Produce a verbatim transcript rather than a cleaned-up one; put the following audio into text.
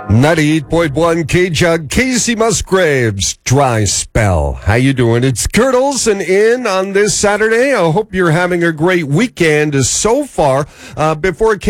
ninety-eight point one K-Jug, Casey Musgraves, Dry Spell. How you doing? It's Kurt Olson in on this Saturday. I hope you're having a great weekend so far. Uh, before